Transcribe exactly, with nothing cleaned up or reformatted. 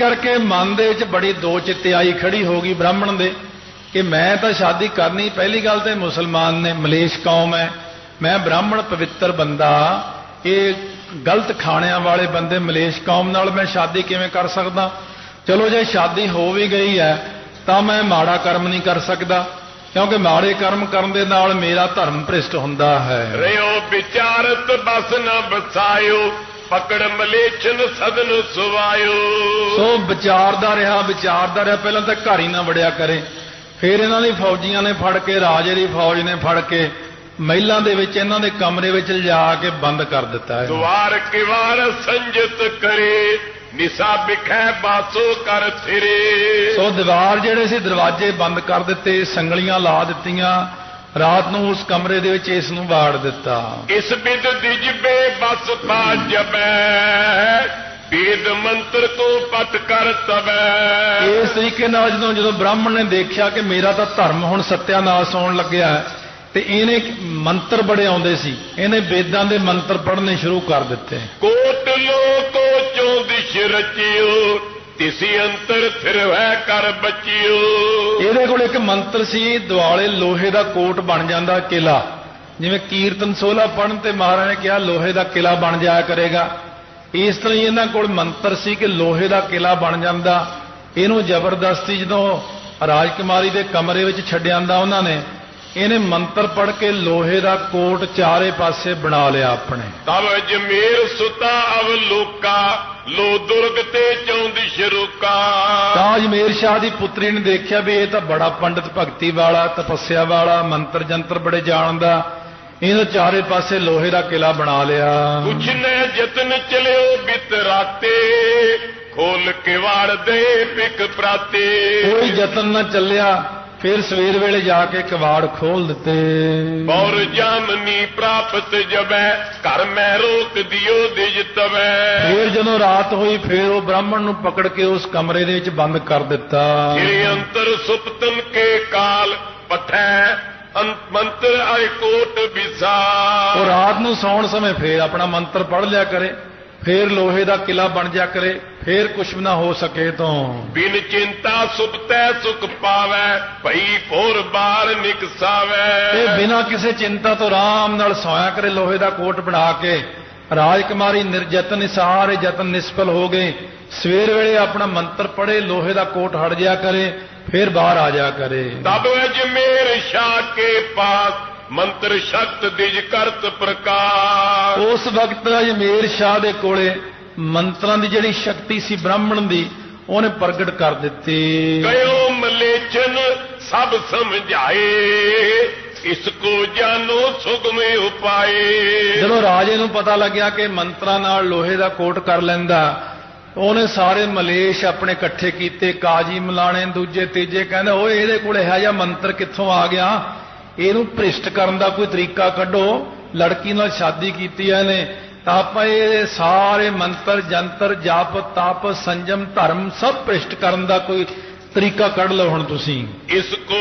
करके मन दे विच बड़ी दो चित्तियाई खड़ी हो गई ब्राह्मण दे कि मैं तो शादी करनी, पहली गल तो मुसलमान ने मलेश कौम है, मैं ब्राह्मण पवित्र बंदा, ये गलत खाणियां वाले बंदे मलेश कौम नाल मैं शादी किवें कर सकदा। चलो जे शादी हो भी गई है तो मैं माड़ा कर्म नहीं कर सकता, क्योंकि माड़े कर्म करन दे नाल मेरा धर्म भ्रिष्ट हुंदा है। रहो विचारत बस न बसायो, पकड़ मलेचन सदन सुवायो। सो विचारदा रहा विचारदा रहा पहला तो घर ही ना वड़िया करे, फिर इन्हां दी फौजियां ने फड़ के, राजे दी फौज ने फड़ के महिलां दे विच इन्हां दे कमरे विच लिजा के बंद कर दिता है। द्वार किवार संजत करे, निशा बिखै बासो कर थिरे। सो दीवार जेड़े सी दरवाजे बंद कर दिते, संगलियां ला दित्तियां, रात नूं उस कमरे दे विच इस नूं वाड़ दिता। इस बिद दिजबे बस पा जबै, वेद मंत्र तो पट कर तबै। इस तरीके नाल जदों जदों ब्राह्मण ने देखिया कि मेरा तां धर्म हुण सत्यानाश होण लग्या है, ते इहने मंत्र बड़े आउंदे सी, इहने वेदां दे मंत्र पढ़ने शुरू कर दिते। कोट लोको चौदिश रचियो, तिसी अंतर फिर है कर बचियो। ਇਹਦੇ ਕੋਲ ਇੱਕ ਮੰਤਰ ਸੀ, ਦੁਆਲੇ ਲੋਹੇ ਦਾ ਕੋਟ ਬਣ ਜਾਂਦਾ ਕਿਲਾ, ਜਿਵੇਂ ਕੀਰਤਨ ਸੋਲਾ ਪੜਨ ਤੇ ਮਹਾਰਾਜ ਨੇ ਕਿਹਾ ਲੋਹੇ ਦਾ ਕਿਲਾ ਬਣ ਜਾਇਆ ਕਰੇਗਾ, ਇਸ ਤਰ੍ਹਾਂ ਹੀ ਇਹਨਾਂ ਕੋਲ ਮੰਤਰ ਸੀ ਕਿ ਲੋਹੇ ਦਾ ਕਿਲਾ ਬਣ ਜਾਂਦਾ। ਇਹਨੂੰ ਜ਼ਬਰਦਸਤੀ ਜਦੋਂ ਰਾਜਕੁਮਾਰੀ ਦੇ ਕਮਰੇ ਵਿੱਚ ਛੱਡਿਆਂਦਾ ਉਹਨਾਂ ਨੇ, ਇਹਨੇ ਮੰਤਰ ਪੜ੍ਹ ਕੇ ਲੋਹੇ ਦਾ ਕੋਟ ਚਾਰੇ ਪਾਸੇ ਬਣਾ ਲਿਆ ਆਪਣੇ। ਤਬ ਜਮੇਰ ਸੁਤਾ ਅਵਲੋਕਾ, लो दुर्ग ते चौंदिश रुका। ਤਾਂ ਅਜਮੇਰ ਸ਼ਾਹ ਦੀ ਪੁੱਤਰੀ ਨੇ ਦੇਖਿਆ ਵੀ ਇਹ ਤਾਂ ਬੜਾ ਪੰਡਤ ਭਗਤੀ ਵਾਲਾ, ਤਪੱਸਿਆ ਵਾਲਾ, ਮੰਤਰ ਜੰਤਰ ਬੜੇ ਜਾਣਦਾ, ਇਹਨੇ ਚਾਰੇ ਪਾਸੇ ਲੋਹੇ ਦਾ ਕਿਲਾ ਬਣਾ ਲਿਆ। ਕੁਛ ਨੇ ਯਤਨ ਚਲਿਓ ਬਿਤਰਾਤੇ, ਖੋਲ ਕੇ ਵਾੜ ਦੇ ਪਿਕ ਪ੍ਰਾਤੇ। ਕੋਈ ਯਤਨ ਨਾ ਚੱਲਿਆ, फिर सवेर वेले जाके कवाड़ खोल दिते। और जामनी प्राप्त जबै, घर में रोक दियो दिज तबै। फिर जदों रात हुई फिर वो ब्राह्मण नूं पकड़ के उस कमरे दे विच बंद कर दिता। फिर अंतर सुपतन के काल पठै, मंत्र आए कोट विसाल। और रात नूं सौण समय फिर अपना मंत्र पढ़ लिया करे, फिर लोहे का किला बन जा करे, फिर कुछ भी ना हो सके तो बिन चिंता सुपतै सुख पावै, भई फोर बार निकसावै। बिना किसी चिंता तो आराम नाल सोया करे, लोहे का कोट बना के। राजकुमारी निर्जतन सारे जतन निष्फल हो गए। सवेर वेले अपना मंत्र पढ़े, लोहे का कोट हट जा करे, फिर बाहर आ जा करे। तब अजमेर शाह के पास मंत्र शक्त दिज करत प्रकाश। उस वक्त अजमेर शाह दे कोले मंत्रां दी जिहड़ी शक्ति सी ब्राह्मण दी, ਉਹਨੇ ਪ੍ਰਗਟ ਕਰ ਦਿੱਤੀ। कयो मलेचन सब समझाए, इसको जानो सुगम उपाए। ਜਦੋਂ ਰਾਜੇ ਨੂੰ ਪਤਾ ਲੱਗਿਆ ਕਿ ਮੰਤਰਾਂ ਨਾਲ ਲੋਹੇ ਦਾ ਕੋਟ ਕਰ ਲੈਂਦਾ, ਉਹਨੇ ਸਾਰੇ ਮਲੇਸ਼ ਆਪਣੇ ਇਕੱਠੇ ਕੀਤੇ, ਕਾਜੀ ਮਲਾਣੇ ਦੂਜੇ ਤੀਜੇ, ਕਹਿੰਦੇ ਓਏ ਇਹਦੇ ਕੋਲ ਇਹੋ ਜਿਹਾ ਮੰਤਰ ਕਿੱਥੋਂ ਆ ਗਿਆ, ਇਹਨੂੰ ਭ੍ਰਿਸ਼ਟ ਕਰਨ ਦਾ ਕੋਈ ਤਰੀਕਾ ਕੱਢੋ, ਲੜਕੀ ਨਾਲ ਸ਼ਾਦੀ ਕੀਤੀ ਐ ਇਹਨੇ, ਤਾਂ ਆਪਾਂ ਇਹ ਸਾਰੇ ਮੰਤਰ ਜੰਤਰ ਜਪ ਤਪ ਸੰਜਮ ਧਰਮ ਸਭ ਭ੍ਰਿਸ਼ਟ ਕਰਨ ਦਾ ਕੋਈ ਤਰੀਕਾ ਕੱਢ ਲਓ ਹੁਣ ਤੁਸੀਂ। ਇਸ